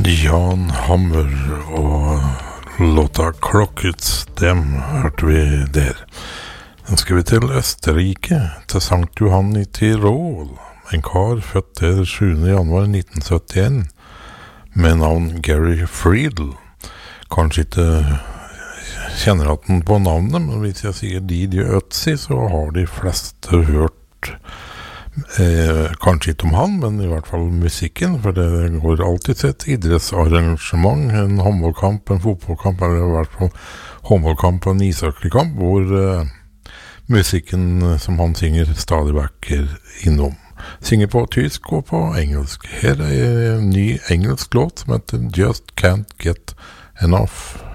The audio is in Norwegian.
Jan Hammer og låta Clockets, dem hørte vi der. Nå skal vi til Østerrike, til Sankt Johann i Tirol. En kar født der 7. januar 1971 med navn Gary Friedel. Kanskje ikke kjenner at den på navnet, men hvis jeg sier Didi Ötzi, så har de fleste hørt kanskje ikke om han, men i hvert fall musikken, for det går alltid til et idrettsarrangement, en håndballkamp, en fotballkamp, eller i hvert fall håndballkamp og en ishockeykamp, hvor musikken som han synger stadig vekk innom. Synger på tysk og på engelsk. Her en ny engelsk låt som heter Just Can't Get Enough.